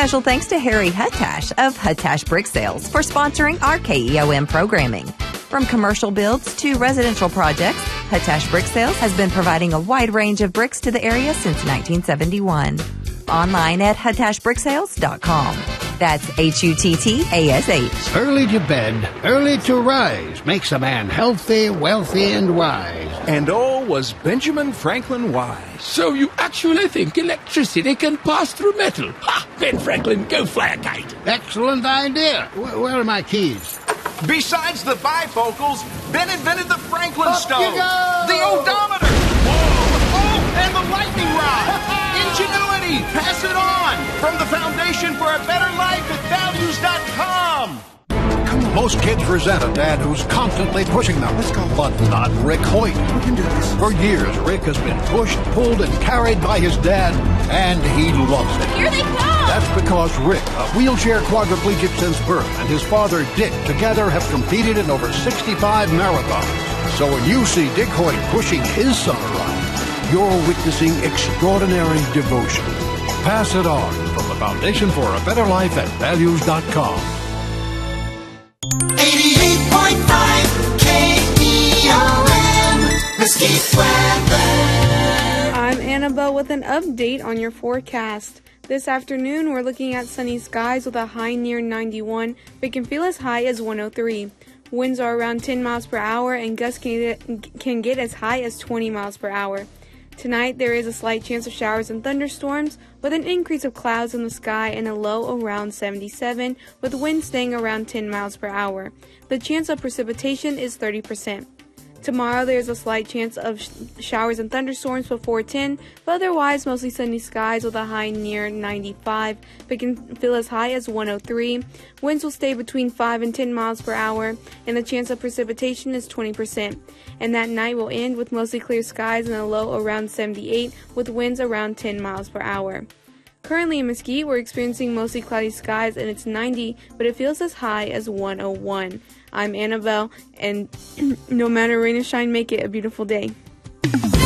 Special thanks to Harry Huttash of Huttash Brick Sales for sponsoring our KEOM programming. From commercial builds to residential projects, Huttash Brick Sales has been providing a wide range of bricks to the area since 1971. Online at huttashbricksales.com. That's HUTTASH. Early to bed, early to rise makes a man healthy, wealthy, and wise. And all was Benjamin Franklin wise. So you actually think electricity can pass through metal? Ha! Ben Franklin, go fly a kite. Excellent idea. Where are my keys? Besides the bifocals, Ben invented the Franklin Up stove, you go! the odometer, and the lightning rod. Ingenuity, pass it on. From the Foundation for a Better Life at values.com. Most kids resent a dad who's constantly pushing them. Let's go. But not Rick Hoyt. We can do this. For years, Rick has been pushed, pulled, and carried by his dad, and he loves it. Here they come! That's because Rick, a wheelchair quadriplegic since birth, and his father, Dick, together have competed in over 65 marathons. So when you see Dick Hoyt pushing his son around, you're witnessing extraordinary devotion. Pass it on from the Foundation for a Better Life at values.com. 88.5 KEOM, Mesquite weather. I'm Annabelle with an update on your forecast. This afternoon, we're looking at sunny skies with a high near 91, but can feel as high as 103. Winds are around 10 miles per hour, and gusts can get as high as 20 miles per hour. Tonight, there is a slight chance of showers and thunderstorms, with an increase of clouds in the sky and a low around 77, with winds staying around 10 miles per hour. The chance of precipitation is 30%. Tomorrow, there is a slight chance of showers and thunderstorms before 10, but otherwise mostly sunny skies with a high near 95, but can feel as high as 103. Winds will stay between 5 and 10 miles per hour, and the chance of precipitation is 20%. And that night will end with mostly clear skies and a low around 78, with winds around 10 miles per hour. Currently in Mesquite, we're experiencing mostly cloudy skies, and it's 90, but it feels as high as 101. I'm Annabelle, and no matter rain or shine, make it a beautiful day.